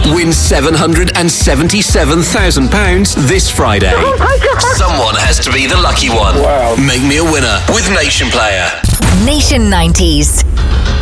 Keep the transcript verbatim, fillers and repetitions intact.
Win seven hundred seventy-seven thousand pounds this Friday. Oh my God. Someone has to be the lucky one. Wow. Make me a winner with Nation Player. Nation nineties.